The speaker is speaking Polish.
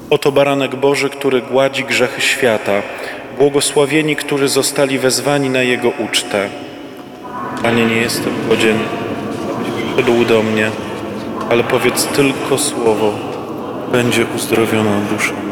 Oto baranek Boży, który gładzi grzechy świata. Błogosławieni, którzy zostali wezwani na Jego ucztę. Panie, nie jestem godzien, abyś przyszedł do mnie, ale powiedz tylko słowo, będzie uzdrowiona dusza.